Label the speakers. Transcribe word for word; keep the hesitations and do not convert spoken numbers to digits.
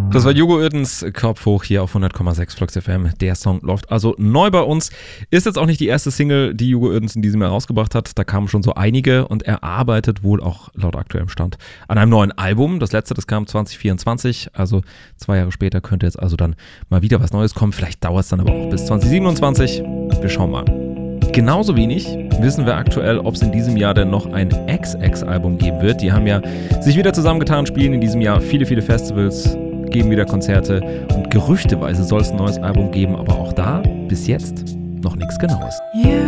Speaker 1: Das war Hugo Oerdens Kopf hoch hier auf hundert Komma sechs Flux F M. Der Song läuft also neu bei uns. Ist jetzt auch nicht die erste Single, die Hugo Oerdens in diesem Jahr rausgebracht hat. Da kamen schon so einige und er arbeitet wohl auch laut aktuellem Stand an einem neuen Album. Das letzte, das kam zwanzig vierundzwanzig, also zwei Jahre später könnte jetzt also dann mal wieder was Neues kommen. Vielleicht dauert es dann aber auch bis zwanzig siebenundzwanzig. Wir schauen mal. Genauso wenig wissen wir aktuell, ob es in diesem Jahr denn noch ein X X-Album geben wird. Die haben ja sich wieder zusammengetan, spielen in diesem Jahr viele, viele Festivals, geben wieder Konzerte und gerüchteweise soll es ein neues Album geben, aber auch da bis jetzt noch nichts Genaues.
Speaker 2: You